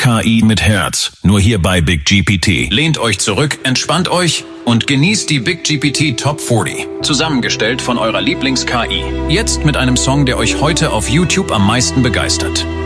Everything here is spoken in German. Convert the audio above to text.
KI mit Herz. Nur hier bei BigGPT. Lehnt euch zurück, entspannt euch und genießt die BigGPT Top 40. Zusammengestellt von eurer Lieblings-KI. Jetzt mit einem Song, der euch heute auf YouTube am meisten begeistert.